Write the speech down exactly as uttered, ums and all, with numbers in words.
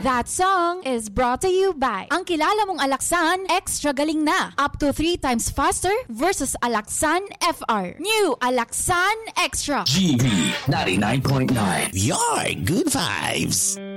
That song is brought to you by ang kilala mong Alaxan Extra Galing Na. Up to three times faster versus Alaxan F R. New Alaxan Extra. G B ninety-nine point nine. Your good vibes.